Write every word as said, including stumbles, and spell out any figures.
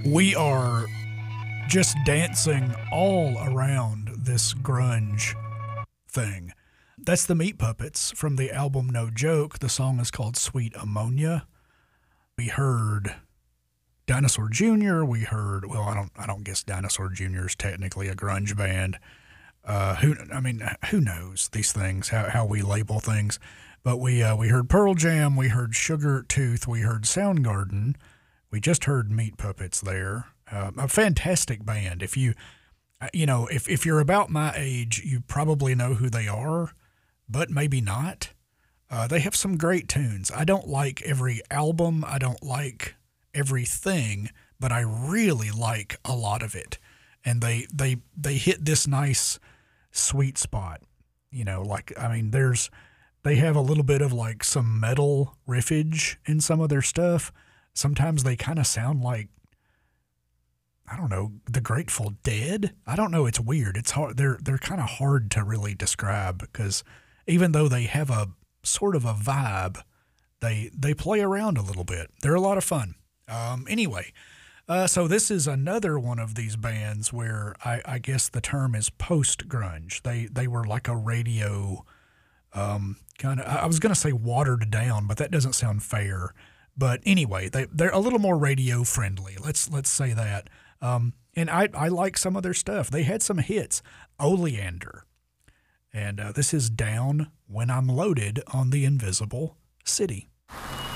We are just dancing all around this grunge thing. That's the Meat Puppets from the album No Joke. The song is called Sweet Ammonia. We heard Dinosaur Junior We heard, well, I don't, I don't guess Dinosaur Junior is technically a grunge band. Uh, who, I mean, who knows these things, how, how we label things. But we, uh, we heard Pearl Jam, we heard Sugar Tooth, we heard Soundgarden. We just heard Meat Puppets there. Uh, a fantastic band. If you, you know, if, if you're about my age, you probably know who they are, but maybe not. Uh, they have some great tunes. I don't like every album. I don't like everything, but I really like a lot of it. And they, they, they hit this nice sweet spot, you know, like, I mean, there's, they have a little bit of like some metal riffage in some of their stuff. Sometimes they kind of sound like, I don't know, the Grateful Dead. I don't know. It's weird. It's hard. They're, they're kind of hard to really describe because even though they have a sort of a vibe, they, they play around a little bit. They're a lot of fun. Um, anyway, uh, so this is another one of these bands where I, I guess the term is post grunge. They, they were like a radio, um, kind of, I was going to say watered down, but that doesn't sound fair. But anyway, they, they're a little more radio friendly. Let's let's say that. Um, and I, I like some of their stuff. They had some hits. Oleander. And uh, this is Down When I'm Loaded on the Invisible City.